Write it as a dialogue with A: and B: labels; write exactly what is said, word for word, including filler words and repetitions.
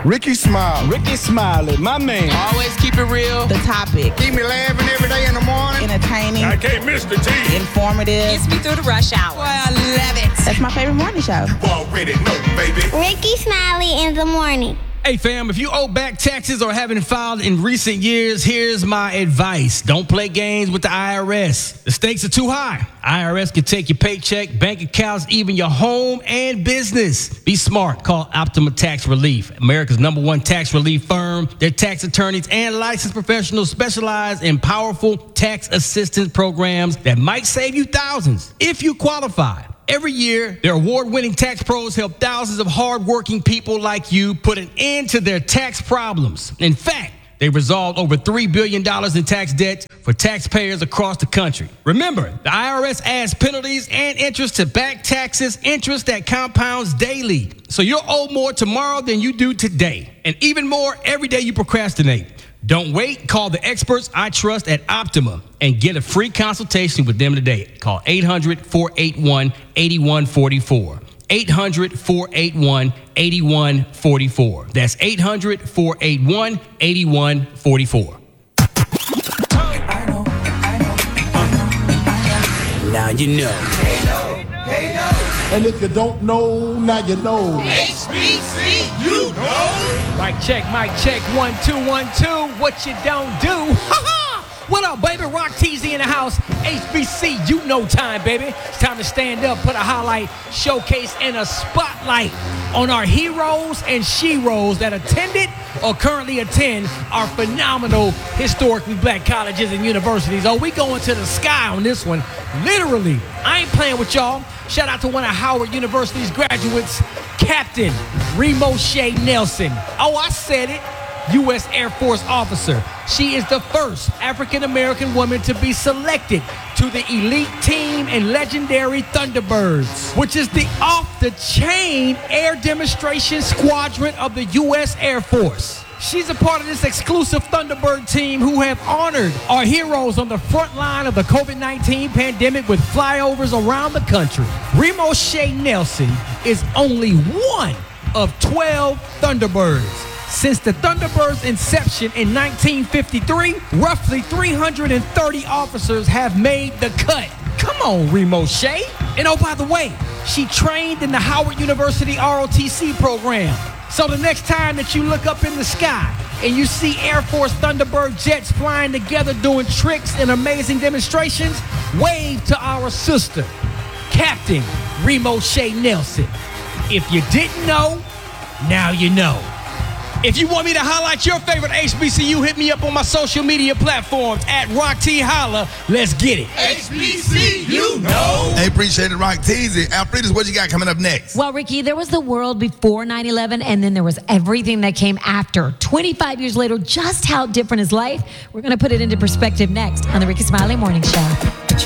A: Ricky Smiley.
B: Ricky Smiley, my man.
C: Always keep it real.
D: The topic.
A: Keep me laughing every day in the morning.
D: Entertaining.
A: I can't miss the T.
D: Informative.
E: Gets me through the rush hour.
D: Boy, I love it. That's my favorite morning show.
A: You already know, baby.
F: Ricky Smiley in the morning.
B: Hey fam, if you owe back taxes or haven't filed in recent years, here's my advice. Don't play games with the I R S. The stakes are too high. I R S can take your paycheck, bank accounts, even your home and business. Be smart. Call Optima Tax Relief, America's number one tax relief firm. Their tax attorneys and licensed professionals specialize in powerful tax assistance programs that might save you thousands if you qualify. Every year, their award-winning tax pros help thousands of hard-working people like you put an end to their tax problems. In fact, they resolved over three billion dollars in tax debt for taxpayers across the country. Remember, the I R S adds penalties and interest to back taxes, interest that compounds daily. So you'll owe more tomorrow than you do today, and even more every day you procrastinate. Don't wait. Call the experts I trust at Optima and get a free consultation with them today. Call eight hundred, four eight one, eight one four four. eight hundred, four eight one, eight one four four. That's eight hundred, four eight one, eight one four four.
C: I know, I know, I know. Now you know.
A: Hey, no. Hey, no. And if you don't know, now you know.
C: H B C, you know.
G: Mic check, mic check, one, two, one, two. What you don't do? Ha ha! What up, baby? Rock T Z in the house. H B C, you know time, baby. It's time to stand up, put a highlight, showcase, and a spotlight on our heroes and sheroes that attended or currently attend our phenomenal historically black colleges and universities. Oh, we going to the sky on this one. Literally, I ain't playing with y'all. Shout out to one of Howard University's graduates, Captain Remo Shea Nelson. Oh, I said it. U S Air Force officer. She is the first African-American woman to be selected to the elite team and legendary Thunderbirds, which is the off-the-chain air demonstration squadron of the U S Air Force. She's a part of this exclusive Thunderbird team who have honored our heroes on the front line of the covid nineteen pandemic with flyovers around the country. Remo Shea Nelson is only one of twelve Thunderbirds. Since the Thunderbirds' inception in nineteen fifty-three, roughly three hundred thirty officers have made the cut. Come on, Remo Shea. And oh, by the way, she trained in the Howard University R O T C program. So the next time that you look up in the sky and you see Air Force Thunderbird jets flying together doing tricks and amazing demonstrations, wave to our sister, Captain Remo Shea Nelson. If you didn't know, now you know. If you want me to highlight your favorite H B C U, hit me up on my social media platforms at Rock T Holla. Let's get it.
C: H B C, you know.
H: Hey, appreciate it, Rock Teasy. Alfredus, what you got coming up next?
E: Well, Ricky, there was the world before nine eleven, and then there was everything that came after. twenty-five years later, just how different is life? We're going to put it into perspective next on the Ricky Smiley Morning Show.